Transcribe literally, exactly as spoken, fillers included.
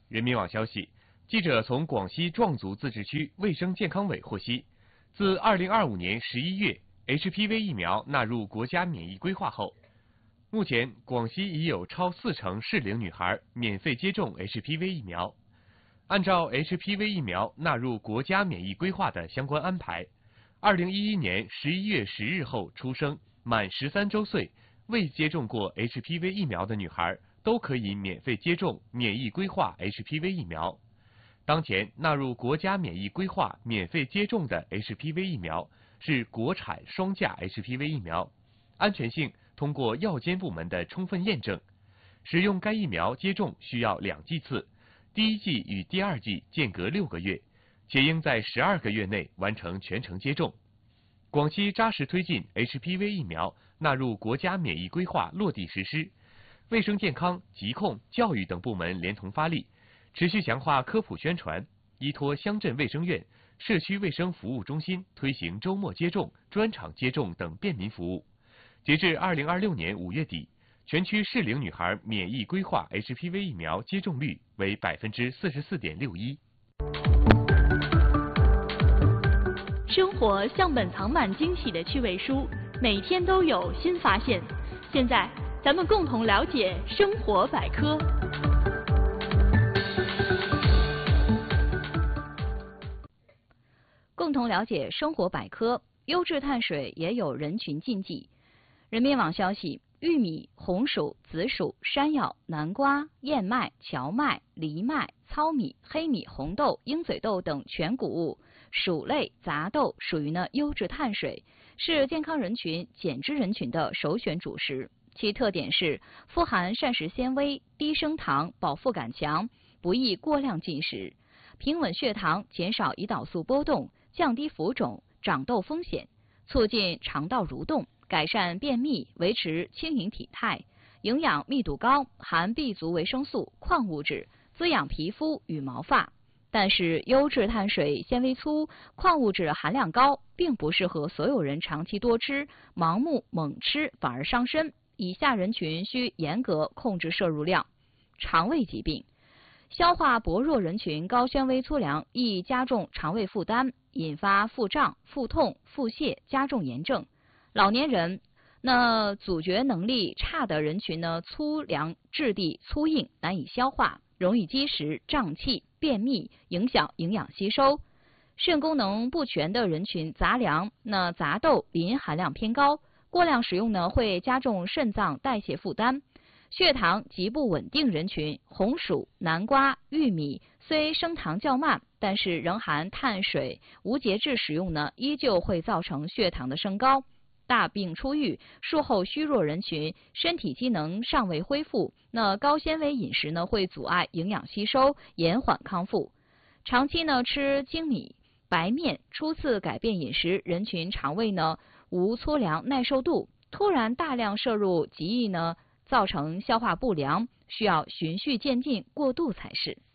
人民网消息，记者从广西壮族自治区卫生健康委获悉，自二零二五年十一月 H P V 疫苗纳入国家免疫规划后，目前广西已有超四成适龄女孩免费接种 H P V 疫苗。按照 H P V 疫苗纳入国家免疫规划的相关安排，二零一一年十一月十日后出生、满十三周岁、未接种过 H P V 疫苗的女孩都可以免费接种免疫规划 H P V 疫苗。当前纳入国家免疫规划免费接种的 H P V 疫苗是国产双价 H P V 疫苗，安全性通过药监部门的充分验证。使用该疫苗接种需要两剂次，第一剂与第二剂间隔六个月，且应在十二个月内完成全程接种。广西扎实推进 H P V 疫苗纳入国家免疫规划落地实施，卫生健康、疾控、教育等部门连同发力，持续强化科普宣传，依托乡镇卫生院、社区卫生服务中心推行周末接种、专场接种等便民服务。截至二零二六年五月底，全区适龄女孩免疫规划 H P V 疫苗接种率为百分之四十四点六一。 生活像本藏满惊喜的趣味书，每天都有新发现。现在，咱们共同了解生活百科。共同了解生活百科，优质碳水也有人群禁忌。人民网消息，玉米、红薯、紫薯、山药、南瓜、燕麦、荞麦、藜麦、糙米、黑米、红豆、鹰嘴豆等全谷物、薯类、杂豆属于呢优质碳水，是健康人群、减脂人群的首选主食。其特点是富含膳食纤维、低升糖、饱腹感强，不易过量进食，平稳血糖，减少胰岛素波动，降低浮肿、长痘风险，促进肠道蠕动，改善便秘，维持轻盈体态，营养密度高，含 B 族维生素、矿物质，滋养皮肤与毛发。但是优质碳水纤维粗，矿物质含量高，并不适合所有人长期多吃，盲目猛吃反而伤身。以下人群需严格控制摄入量。肠胃疾病，消化薄弱人群高纤维粗粮易加重肠胃负担，引发腹胀、腹痛、腹泻，加重炎症。老年人，那咀嚼能力差的人群呢，粗粮质地粗硬，难以消化，容易积食、胀气、便秘，影响营养吸收。肾功能不全的人群，杂粮，那杂豆磷含量偏高，过量使用呢会加重肾脏代谢负担。血糖极不稳定人群，红薯、南瓜、玉米虽升糖较慢，但是仍含碳水，无节制使用呢，依旧会造成血糖的升高。大病初愈、术后虚弱人群，身体机能尚未恢复，那高纤维饮食呢会阻碍营养吸收，延缓康复。长期呢吃精米、白面，初次改变饮食人群肠胃呢无粗粮耐受度，突然大量摄入极易呢造成消化不良，需要循序渐进过渡才是。